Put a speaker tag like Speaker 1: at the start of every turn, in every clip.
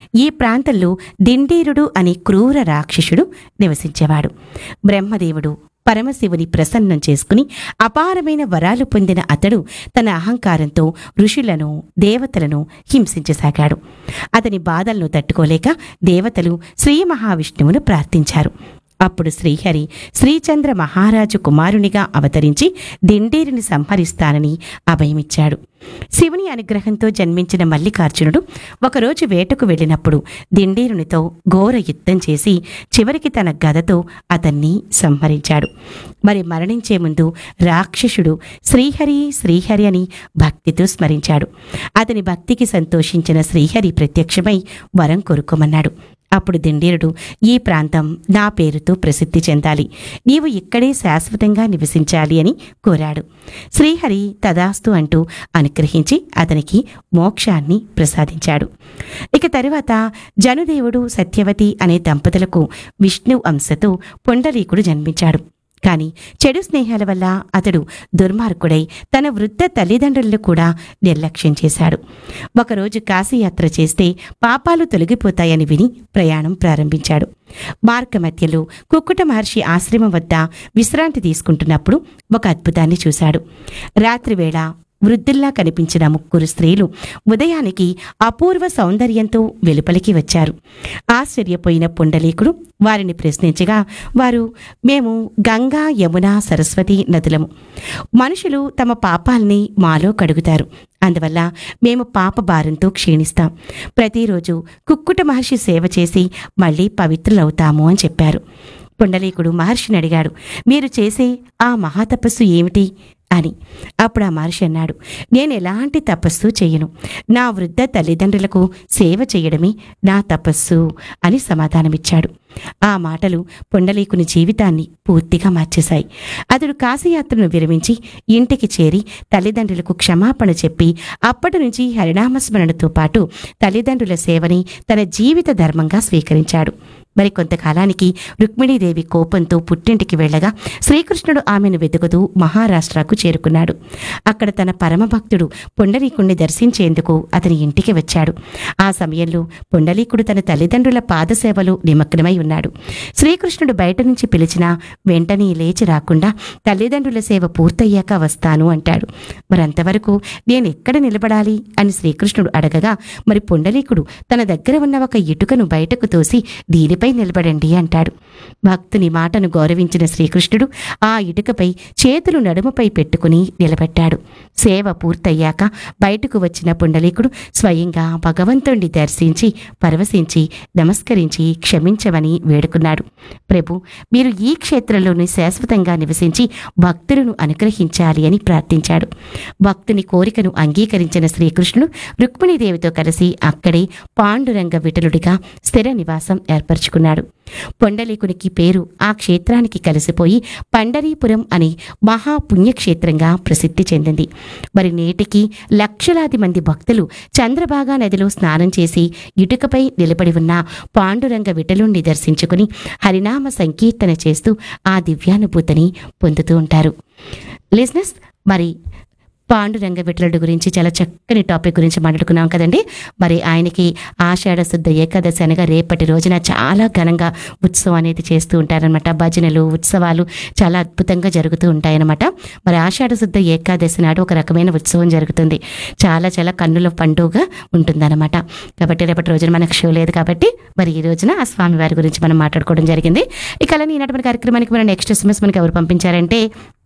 Speaker 1: ఈ ప్రాంతంలో దిండీరుడు అనే క్రూర రాక్షసుడు నివసించేవాడు. బ్రహ్మదేవుడు పరమశివుని ప్రసన్నం చేసుకుని అపారమైన వరాలు పొందిన అతడు తన అహంకారంతో ఋషులను దేవతలను హింసించసాగాడు. అతని బాధలను తట్టుకోలేక దేవతలు శ్రీ మహావిష్ణువును ప్రార్థించారు. అప్పుడు శ్రీహరి శ్రీచంద్ర మహారాజు కుమారునిగా అవతరించి దిండీరుని సంహరిస్తానని అభయమిచ్చాడు. శివుని అనుగ్రహంతో జన్మించిన మల్లికార్జునుడు ఒకరోజు వేటకు వెళ్ళినప్పుడు దిండీరునితో ఘోర యుద్ధం చేసి చివరికి తన గదతో అతన్ని సంహరించాడు. మరి మరణించే ముందు రాక్షసుడు శ్రీహరి శ్రీహరి అని భక్తితో స్మరించాడు. అతని భక్తికి సంతోషించిన శ్రీహరి ప్రత్యక్షమై వరం కోరుకోమన్నాడు. అప్పుడు దిండీరుడు, ఈ ప్రాంతం నా పేరుతో ప్రసిద్ధి చెందాలి, నీవు ఇక్కడే శాశ్వతంగా నివసించాలి అని కోరాడు. శ్రీహరి తదాస్తు అంటూ అనుగ్రహించి అతనికి మోక్షాన్ని ప్రసాదించాడు. ఇక తరువాత జనుదేవుడు సత్యవతి అనే దంపతులకు విష్ణు అంశతో పుండరీకుడు జన్మించాడు. కాని చెడు స్నేహాల వల్ల అతడు దుర్మార్గుడై తన వృద్ధ తల్లిదండ్రులను కూడా నిర్లక్ష్యం చేశాడు. ఒకరోజు కాశీయాత్ర చేస్తే పాపాలు తొలగిపోతాయని విని ప్రయాణం ప్రారంభించాడు. మార్గమధ్యలో కుక్కుట మహర్షి ఆశ్రమం వద్ద విశ్రాంతి తీసుకుంటున్నప్పుడు ఒక అద్భుతాన్ని చూశాడు. రాత్రివేళ వృద్ధుల్లా కనిపించిన 3 స్త్రీలు ఉదయానికి అపూర్వ సౌందర్యంతో వెలుపలికి వచ్చారు. ఆశ్చర్యపోయిన పుండలీకుడు వారిని ప్రశ్నించగా వారు, మేము గంగా యమున సరస్వతి నదులము. మనుషులు తమ పాపాల్ని మాలో కడుగుతారు, అందువల్ల మేము పాప భారంతో క్షీణిస్తాం. ప్రతిరోజు కుక్కుట మహర్షి సేవ చేసి మళ్ళీ పవిత్రులవుతాము అని చెప్పారు. పుండలీకుడు మహర్షిని అడిగాడు, మీరు చేసే ఆ మహాతపస్సు ఏమిటి అని. అప్పుడు ఆ మహర్షి అన్నాడు, నేను ఎలాంటి తపస్సు చేయను, నా వృద్ధ తల్లిదండ్రులకు సేవ చేయడమే నా తపస్సు అని సమాధానమిచ్చాడు. ఆ మాటలు పుండలీకుని జీవితాన్ని పూర్తిగా మార్చేశాయి. అతడు కాశీయాత్రను విరమించి ఇంటికి చేరి తల్లిదండ్రులకు క్షమాపణ చెప్పి అప్పటి నుంచి హరినామస్మరణతో పాటు తల్లిదండ్రుల సేవని తన జీవిత ధర్మంగా స్వీకరించాడు. మరి కొంతకాలానికి రుక్మిణీదేవి కోపంతో పుట్టింటికి వెళ్ళగా శ్రీకృష్ణుడు ఆమెను వెతుకుతూ మహారాష్ట్రకు చేరుకున్నాడు. అక్కడ తన పరమభక్తుడు పుండరీకుణ్ణి దర్శించేందుకు అతని ఇంటికి వచ్చాడు. ఆ సమయంలో పుండలీకుడు తన తల్లిదండ్రుల పాదసేవలో నిమగ్నమై ఉన్నాడు. శ్రీకృష్ణుడు బయట నుంచి పిలిచినా వెంటనే లేచి రాకుండా తల్లిదండ్రుల సేవ పూర్తయ్యాక వస్తాను అంటాడు. మరి అంతవరకు నేనెక్కడ నిలబడాలి అని శ్రీకృష్ణుడు అడగగా, మరి పుండలీకుడు తన దగ్గర ఉన్న ఒక ఇటుకను బయటకు తోసి దీనిపై నిలబడండి అంటాడు. భక్తుని మాటను గౌరవించిన శ్రీకృష్ణుడు ఆ ఇటుకపై చేతులు నడుముపై పెట్టుకుని నిలబెట్టాడు. సేవ పూర్తయ్యాక బయటకు వచ్చిన పుండలీకుడు స్వయంగా భగవంతుణ్ణి దర్శించి పరవశించి నమస్కరించి క్షమించమని వేడుకున్నాడు. ప్రభు, మీరు ఈ క్షేత్రంలోని శాశ్వతంగా నివసించి భక్తులను అనుగ్రహించాలి అని ప్రార్థించాడు. భక్తుని కోరికను అంగీకరించిన శ్రీకృష్ణుడు రుక్మిణీదేవితో కలిసి అక్కడే పాండురంగ విఠలుడిగా స్థిర నివాసం ఏర్పరచుకున్నాడు. పొండలీకునికి పేరు ఆ క్షేత్రానికి కలిసిపోయి పండరీపురం అనే మహాపుణ్యక్షేత్రంగా ప్రసిద్ధి చెందింది. మరి నేటికి లక్షలాది మంది భక్తులు చంద్రభాగా నదిలో స్నానం చేసి ఇటుకపై నిలబడి ఉన్న పాండురంగ విఠలుణ్ణి దర్శించుకుని హరినామ సంకీర్తన చేస్తూ ఆ దివ్యానుభూతిని పొందుతూ ఉంటారు. లిజనర్స్, మరి పాండురంగ విఠలుడి గురించి చాలా చక్కని టాపిక్ గురించి మాట్లాడుకున్నాం కదండి. మరి ఆయనకి ఆషాఢ శుద్ధ ఏకాదశి అనగా రేపటి రోజున చాలా ఘనంగా ఉత్సవం అనేది చేస్తూ ఉంటారనమాట. భజనలు, ఉత్సవాలు చాలా అద్భుతంగా జరుగుతూ ఉంటాయన్నమాట. మరి ఆషాఢ శుద్ధ ఏకాదశి నాడు ఒక రకమైన ఉత్సవం జరుగుతుంది. చాలా చాలా కన్నుల పండుగ ఉంటుందన్నమాట. కాబట్టి రేపటి రోజున మనకు షో లేదు కాబట్టి మరి ఈ రోజున ఆ స్వామివారి గురించి మనం మాట్లాడుకోవడం జరిగింది. ఇక అలానే ఈనాటి మన కార్యక్రమానికి మన నెక్స్ట్ ఎస్ఎంఎస్ మనకి ఎవరు పంపించారంటే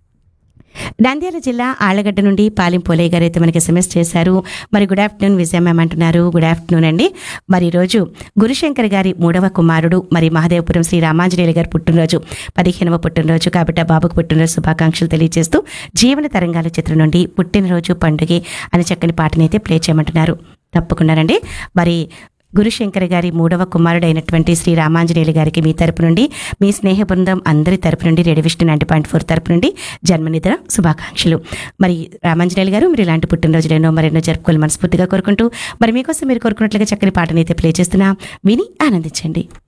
Speaker 1: నంద్యాల జిల్లా ఆళ్లగడ్డ నుండి పాలెం పోలయ్య గారు అయితే మనకి ఎస్ఎంఎస్ చేశారు. మరి గుడ్ ఆఫ్టర్నూన్ విజయ మ్యామ్ అంటున్నారు. గుడ్ ఆఫ్టర్నూన్ అండి. మరి ఈరోజు గురుశంకర్ గారి 3వ కుమారుడు మరి మహదేవపురం శ్రీ రామాంజనేయులు గారి పుట్టినరోజు, 15వ పుట్టినరోజు కాబట్టి ఆ బాబుకు పుట్టినరోజు శుభాకాంక్షలు తెలియజేస్తూ జీవన తరంగాల చిత్రం నుండి పుట్టినరోజు పండుగే అనే చక్కని పాటని అయితే ప్లే చేయమంటున్నారు. తప్పకుండానండి. మరి గురుశంకర్ గారి 3వ కుమారుడైనటువంటి శ్రీ రామాంజనేయులు గారికి మీ తరపు నుండి, మీ స్నేహ బృందం అందరి తరపు నుండి, రేడియో విష్ణు 90.4 తరపు నుండి జన్మనిద్ర శుభాకాంక్షలు. మరి రామాంజనేయులు గారు మీరు ఇలాంటి పుట్టినరోజులైనో మరెన్నో జరుపుకోవాలి మనస్ఫూర్తిగా కోరుకుంటూ మరి మీకోసం మీరు కోరుకున్నట్లుగా చక్కని పాటనైతే ప్లే చేస్తున్నా, విని ఆనందించండి.